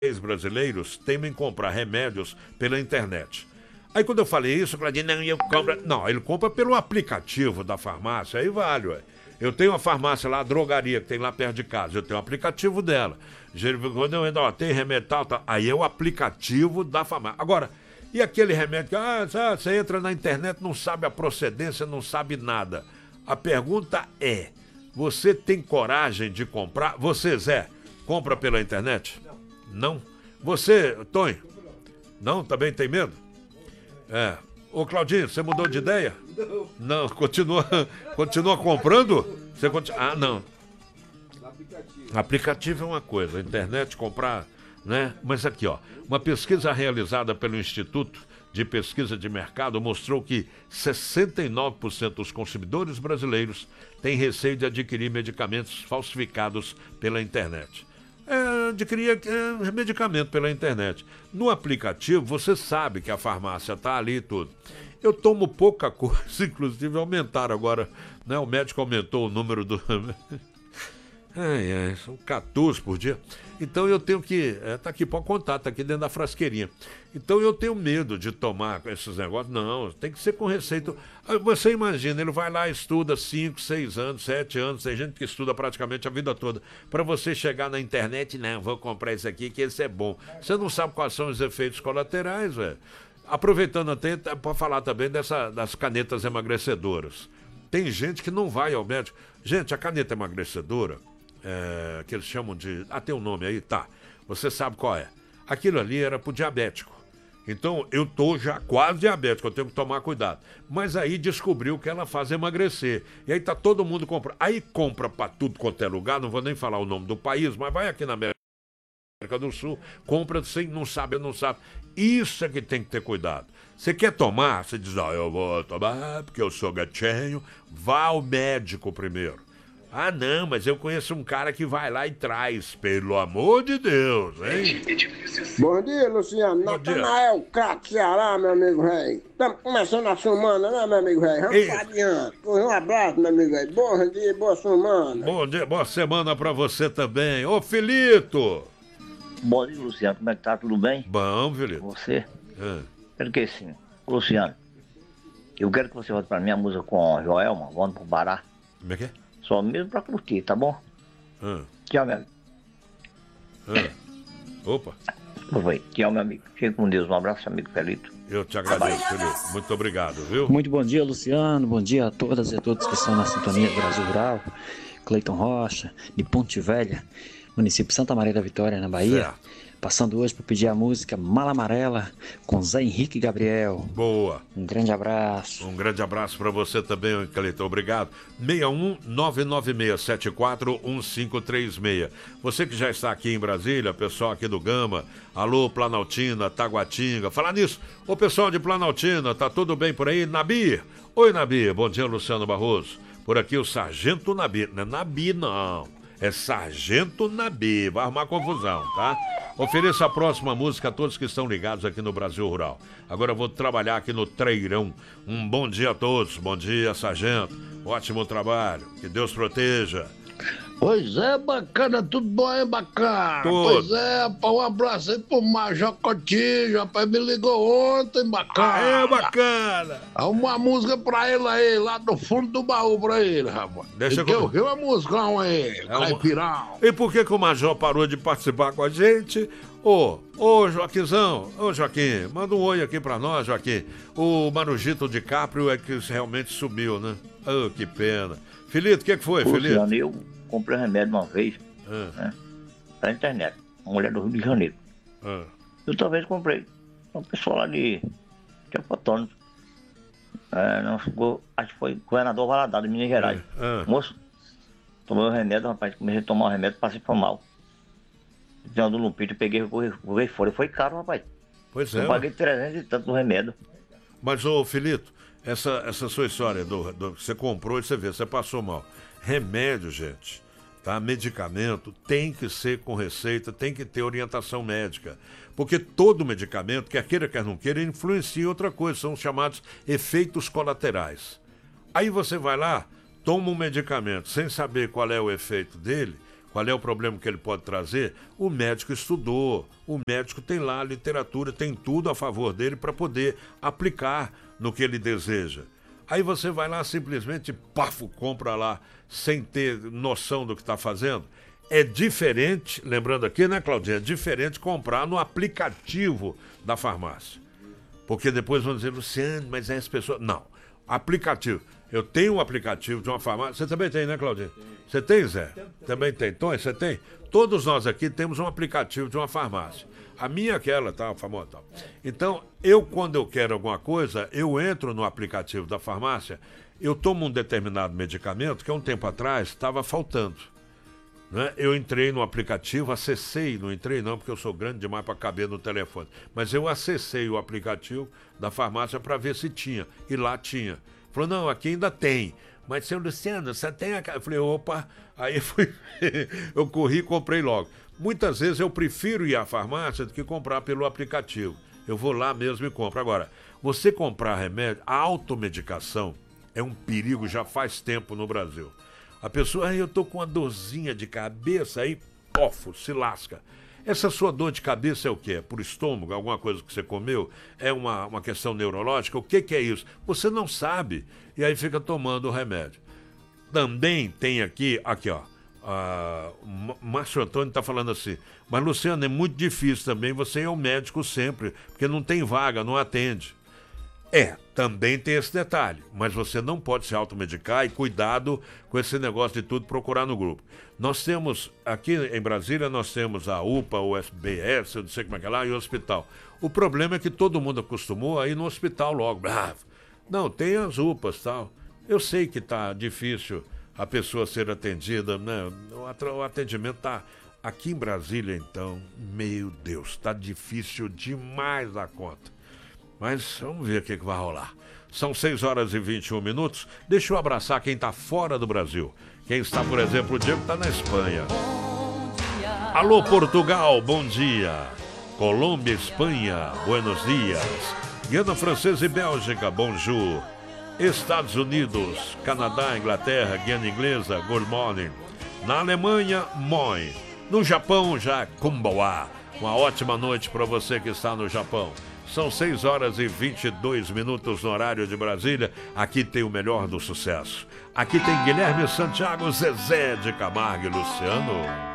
brasileiros temem comprar remédios pela internet. Aí quando eu falei isso, o Claudinho, não, eu compro. Não, ele compra pelo aplicativo da farmácia, aí vale, ué. Eu tenho uma farmácia lá, a drogaria, que tem lá perto de casa, eu tenho o aplicativo dela. Quando eu entro, ó, tem remédio tal, tal, aí é o aplicativo da farmácia. Agora, e aquele remédio que você entra na internet, não sabe a procedência, não sabe nada. A pergunta é, você tem coragem de comprar? Você, Zé, compra pela internet? Não. Você, Tonho? Não, também tem medo? É. Ô, Claudinho, você mudou de ideia? Não, continua comprando? Ah, não. Aplicativo é uma coisa, a internet comprar, né? Mas aqui, ó, uma pesquisa realizada pelo Instituto de Pesquisa de Mercado mostrou que 69% dos consumidores brasileiros têm receio de adquirir medicamentos falsificados pela internet. Adquirir medicamento pela internet. No aplicativo, você sabe que a farmácia está ali e tudo. Eu tomo pouca coisa, inclusive aumentaram agora, né? O médico aumentou o número do... são 14 por dia. Então eu tenho que... tá aqui, pode contar, tá aqui dentro da frasqueirinha. Então eu tenho medo de tomar esses negócios. Não, tem que ser com receita. Você imagina, ele vai lá e estuda 5, 6 anos, 7 anos. Tem gente que estuda praticamente a vida toda. Para você chegar na internet, não, vou comprar esse aqui que esse é bom. Você não sabe quais são os efeitos colaterais, velho. Aproveitando até para falar também das canetas emagrecedoras. Tem gente que não vai ao médico. Gente, a caneta emagrecedora... que eles chamam de... tem um nome aí? Tá. Você sabe qual é. Aquilo ali era pro diabético. Então, eu tô já quase diabético, eu tenho que tomar cuidado. Mas aí descobriu que ela faz emagrecer. E aí tá todo mundo comprando. Aí compra pra tudo quanto é lugar, não vou nem falar o nome do país, mas vai aqui na América do Sul, compra sem, não sabe. Isso é que tem que ter cuidado. Você quer tomar? Você diz, eu vou tomar porque eu sou gatinho. Vá ao médico primeiro. Ah, não, mas eu conheço um cara que vai lá e traz, pelo amor de Deus, hein? Bom dia, Luciano. Natanael, craque Ceará, meu amigo velho. Estamos começando a semana, né, meu amigo velho? Vamos pra adiante. Um abraço, meu amigo velho. Bom dia, boa semana. Bom dia, boa semana pra você também. Ô, Filito! Bom dia, Luciano. Como é que tá? Tudo bem? Bom, Filito. Você? Quero que sim. Luciano, eu quero que você volte pra mim a música com o Joelma, Vamos pro Pará. Como é que é? Só mesmo pra curtir, tá bom? Tchau, meu amigo. Opa. Tchau, meu amigo. Fique com Deus. Um abraço, amigo Felito. Eu te agradeço, Felipe. Muito obrigado, viu? Muito bom dia, Luciano. Bom dia a todas e a todos que estão na sintonia do Brasil Rural. Cleiton Rocha, de Ponte Velha, município de Santa Maria da Vitória, na Bahia. Certo. Passando hoje para pedir a música Mala Amarela com Zé Henrique Gabriel. Boa. Um grande abraço. Um grande abraço para você também, Cleiton. Obrigado. 61996741536. Você que já está aqui em Brasília, pessoal aqui do Gama, alô Planaltina, Taguatinga. Falar nisso, ô pessoal de Planaltina, tá tudo bem por aí? Nabi? Oi, Nabi. Bom dia, Luciano Barroso. Por aqui o Sargento Nabi. Não é Nabi, não. É Sargento Nabi. Vai arrumar confusão, tá? Ofereça a próxima música a todos que estão ligados aqui no Brasil Rural. Agora eu vou trabalhar aqui no Treirão. Um bom dia a todos. Bom dia, Sargento. Ótimo trabalho. Que Deus proteja. Pois é, bacana, tudo bom aí, bacana? Tudo. Pois é, rapaz, um abraço aí pro Major Cotinho, rapaz, me ligou ontem, bacana. Bacana. Uma música pra ele aí, lá do fundo do baú pra ele, rapaz. Deixa eu vi uma musicão aí, caipirão. E por que o Major parou de participar com a gente? Ô Joaquinzão, Joaquim, manda um oi aqui pra nós, Joaquim. O Marujito DiCaprio é que realmente sumiu, né? Que pena. Filito, o que foi, Luciano, Filito? eu comprei um remédio uma vez, né? Pela internet, uma mulher do Rio de Janeiro. Eu talvez comprei. Uma pessoa lá de Teopotônio. Não ficou, acho que foi governador Valadares, de Minas Gerais. Moço, tomei o remédio, rapaz, comecei a tomar o remédio, passei por mal. Tinha do Lupito, peguei, joguei fora. Foi caro, rapaz. Pois é. Eu paguei 300 e tanto no remédio. Mas, ô Filito, essa sua história você comprou e você vê, você passou mal. Remédio, gente, tá? Medicamento tem que ser com receita, tem que ter orientação médica. Porque todo medicamento, quer queira, quer não queira, influencia em outra coisa. São chamados efeitos colaterais. Aí você vai lá, toma um medicamento sem saber qual é o efeito dele. Qual é o problema que ele pode trazer? O médico estudou, o médico tem lá a literatura, tem tudo a favor dele para poder aplicar no que ele deseja. Aí você vai lá simplesmente, pafo, compra lá, sem ter noção do que está fazendo. É diferente, lembrando aqui, né, Claudinha? É diferente comprar no aplicativo da farmácia. Porque depois vão dizer, Luciano, mas é as pessoas... Não, aplicativo. Eu tenho um aplicativo de uma farmácia. Você também tem, né, Claudinha? Você tem, Zé? Também tem. Tom, você tem? Todos nós aqui temos um aplicativo de uma farmácia. A minha é aquela, tá? Famosa, tá? Então, quando eu quero alguma coisa, eu entro no aplicativo da farmácia, eu tomo um determinado medicamento que há um tempo atrás estava faltando. Né? Eu entrei no aplicativo, acessei, não entrei não, porque eu sou grande demais para caber no telefone, mas eu acessei o aplicativo da farmácia para ver se tinha, e lá tinha. Falou, não, aqui ainda tem. Mas, seu Luciano, você tem a... Eu falei, opa, aí fui... eu corri e comprei logo. Muitas vezes eu prefiro ir à farmácia do que comprar pelo aplicativo. Eu vou lá mesmo e compro. Agora, você comprar remédio, a automedicação é um perigo já faz tempo no Brasil. A pessoa, eu tô com uma dorzinha de cabeça, aí, pofo, se lasca. Essa sua dor de cabeça é o quê? É por estômago? Alguma coisa que você comeu? É uma questão neurológica? O que é isso? Você não sabe. E aí fica tomando o remédio. Também tem aqui ó. O Márcio Antônio está falando assim, mas Luciano, é muito difícil também você ir ao médico sempre, porque não tem vaga, não atende. Também tem esse detalhe, mas você não pode se automedicar e cuidado com esse negócio de tudo procurar no grupo. Nós temos, aqui em Brasília, nós temos a UPA, o SBS, eu não sei como é que é lá, e o hospital. O problema é que todo mundo acostumou a ir no hospital logo. Não, tem as UPAs e tal. Eu sei que tá difícil a pessoa ser atendida, né? O atendimento tá... Aqui em Brasília, então, meu Deus, tá difícil demais da conta. Mas vamos ver o que vai rolar. São 6h21. Deixa eu abraçar quem está fora do Brasil. Quem está, por exemplo, o Diego está na Espanha. Alô, Portugal, bom dia. Colômbia, Espanha, buenos dias. Guiana Francesa e Bélgica, bonjour. Estados Unidos, Canadá, Inglaterra, Guiana Inglesa, good morning. Na Alemanha, moi. No Japão, já konbanwa. Uma ótima noite para você que está no Japão. São 6h22 no horário de Brasília. Aqui tem o melhor do sucesso. Aqui tem Guilherme Santiago, Zezé de Camargo e Luciano.